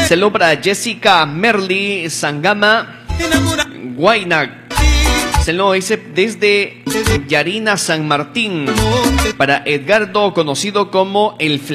Saludo para Jessica Merly Sangama Guayna. Saludo dice desde Yarina San Martín. Para Edgardo, conocido como el